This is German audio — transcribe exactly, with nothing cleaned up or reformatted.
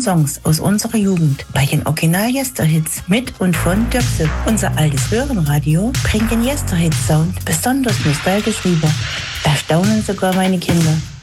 Songs aus unserer Jugend bei den Original Yesterhits mit und von Döpse. Unser altes Röhrenradio bringt den Yesterhits-Sound besonders nostalgisch rüber. Da staunen sogar meine Kinder.